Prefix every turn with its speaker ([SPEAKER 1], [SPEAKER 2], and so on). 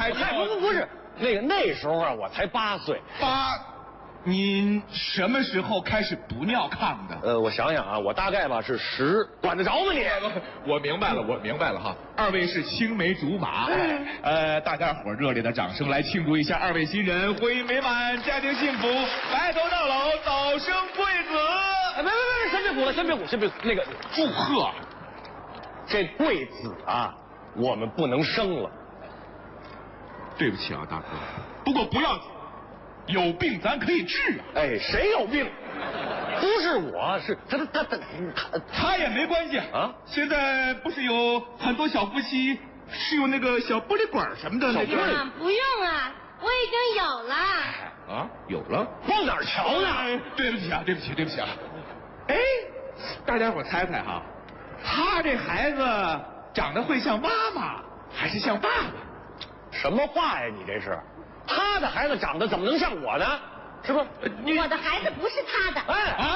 [SPEAKER 1] 还
[SPEAKER 2] 不是那时候啊，我才8岁。
[SPEAKER 1] 您什么时候开始不尿炕的？
[SPEAKER 2] 我想想啊，我大概吧是10，管得着吗你？
[SPEAKER 1] 我明白了哈，二位是青梅竹马，大家伙热烈的掌声来庆祝一下二位新人婚姻美满，家庭幸福，白头到老，早生贵子。
[SPEAKER 2] 别，先别鼓，那个
[SPEAKER 1] 祝贺，
[SPEAKER 2] 这贵子啊，我们不能生了。
[SPEAKER 1] 对不起啊，大哥，不过不要紧。有病咱可以治啊！
[SPEAKER 2] 哎，谁有病？不是我，是
[SPEAKER 1] 他也没关系啊。现在不是有很多小夫妻是用那个小玻璃管什么的那个？
[SPEAKER 3] 不用啊，我已经有了。
[SPEAKER 1] 啊，有了？
[SPEAKER 2] 往哪儿瞧呢？
[SPEAKER 1] 对不起啊！哎，大家伙猜猜哈，他这孩子长得会像妈妈还是像爸爸？
[SPEAKER 2] 什么话呀，你这是？他的孩子长得怎么能像我呢？是不是？
[SPEAKER 3] 我的孩子不是他的。
[SPEAKER 2] 哎啊！